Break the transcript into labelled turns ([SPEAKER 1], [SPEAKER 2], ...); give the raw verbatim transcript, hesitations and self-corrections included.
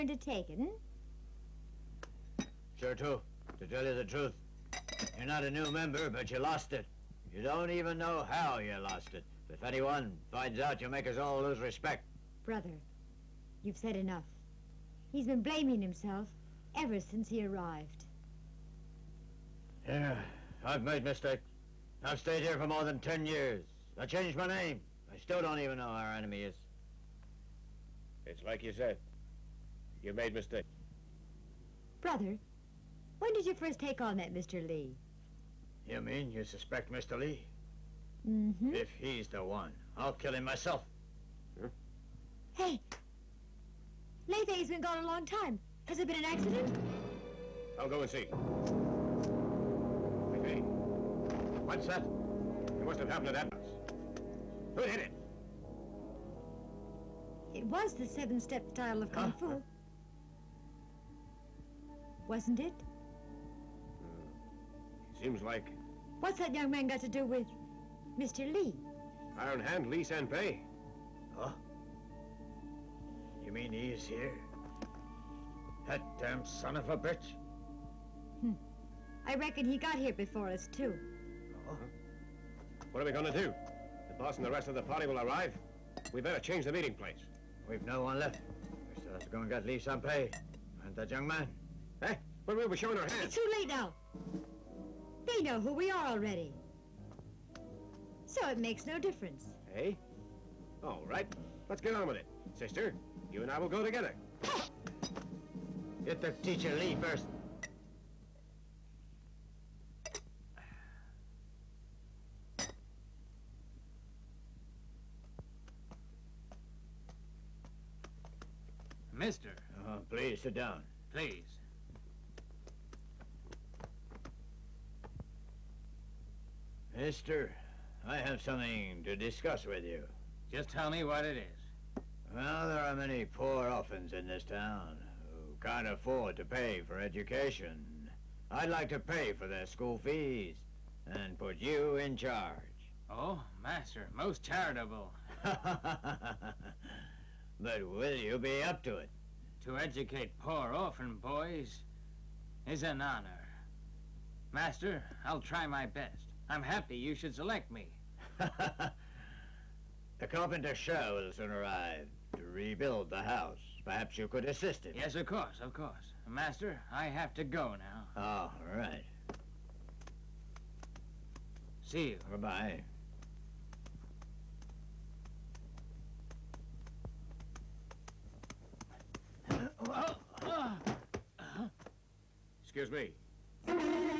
[SPEAKER 1] learned to take it, hmm?
[SPEAKER 2] Sure, too. To tell you the truth, you're not a new member, but you lost it. You don't even know how you lost it. If anyone finds out, you'll make us all lose respect.
[SPEAKER 1] Brother, you've said enough. He's been blaming himself ever since he arrived.
[SPEAKER 2] Yeah, I've made mistakes. I've stayed here for more than ten years. I changed my name. I still don't even know who our enemy is.
[SPEAKER 3] It's like you said. You made mistakes.
[SPEAKER 1] Brother, when did you first take on that Mister Lee?
[SPEAKER 2] You mean you suspect Mister Lee?
[SPEAKER 1] Mm-hmm.
[SPEAKER 2] If he's the one, I'll kill him myself.
[SPEAKER 3] Huh?
[SPEAKER 1] Hey! Leithay's been gone a long time. Has there been an accident?
[SPEAKER 3] I'll go and see. Hey, what's that? It must have happened at that house. Who hit it?
[SPEAKER 1] It was the seven-step style of Kung Fu. Wasn't it?
[SPEAKER 3] Seems like
[SPEAKER 1] What's that young man got to do with Mister Lee?
[SPEAKER 3] Iron Hand Lee Sanpei.
[SPEAKER 2] Oh? You mean he's here? That damn son of a bitch?
[SPEAKER 1] Hmm. I reckon he got here before us, too.
[SPEAKER 2] Oh?
[SPEAKER 3] What are we going to do? The boss and the rest of the party will arrive. We better change the meeting place.
[SPEAKER 2] We've no one left. We still have to go and get Lee Sanpei and that young man.
[SPEAKER 3] Eh? But we were showing our hands.
[SPEAKER 1] It's too late now. They know who we are already. So it makes no difference.
[SPEAKER 3] Hey? All right. Let's get on with it. Sister, you and I will go together.
[SPEAKER 2] Get the teacher Lee first.
[SPEAKER 4] Mister,
[SPEAKER 2] Oh, please, sit down.
[SPEAKER 4] please.
[SPEAKER 2] Mister, I have something to discuss with you.
[SPEAKER 4] Just tell me what it is.
[SPEAKER 2] Well, there are many poor orphans in this town who can't afford to pay for education. I'd like to pay for their school fees and put you in charge.
[SPEAKER 4] Oh, master, most charitable.
[SPEAKER 2] But will you be up to it?
[SPEAKER 4] To educate poor orphan boys is an honor. Master, I'll try my best. I'm happy you should select me.
[SPEAKER 2] The carpenter Shaw will soon arrive to rebuild the house. Perhaps you could assist him.
[SPEAKER 4] Yes, of course, of course. Master, I have to go now.
[SPEAKER 2] All right.
[SPEAKER 4] See you.
[SPEAKER 2] Goodbye.
[SPEAKER 3] Excuse me.